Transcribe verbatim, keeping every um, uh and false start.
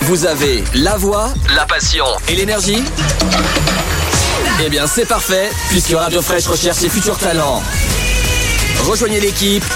Vous avez la voix, la passion et l'énergie? Eh bien, c'est parfait, puisque Radio Fraîche recherche ses futurs talents. Rejoignez l'équipe